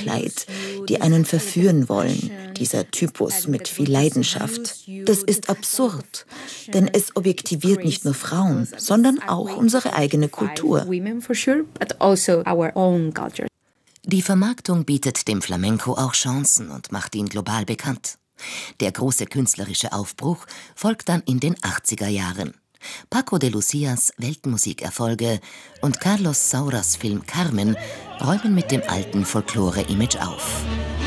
Kleid, die einen verführen wollen, dieser Typus mit viel Leidenschaft. Das ist absurd, denn es objektiviert nicht nur Frauen, sondern auch unsere eigene Kultur. Die Vermarktung bietet dem Flamenco auch Chancen und macht ihn global bekannt. Der große künstlerische Aufbruch folgt dann in den 80er Jahren. Paco de Lucias Weltmusikerfolge und Carlos Sauras Film Carmen räumen mit dem alten Folklore-Image auf.